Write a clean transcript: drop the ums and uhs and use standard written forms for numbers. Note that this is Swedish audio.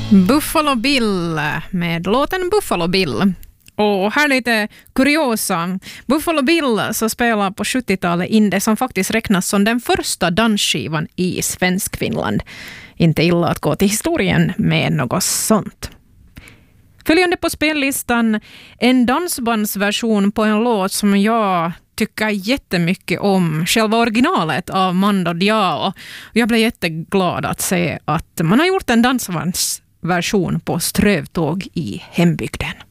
Buffalo Bill med låten Buffalo Bill. Och här lite kuriosa. Buffalo Bill så spelar på 70-talet in det som faktiskt räknas som den första dansskivan i svensk Finland. Inte illa att gå till historien med något sånt. Följande på spellistan, en dansbandsversion på en låt som jag tycker jättemycket om, själva originalet av Mando Diao. Jag blev jätteglad att se att man har gjort en dansbandsversion på Strövtåg i hembygden.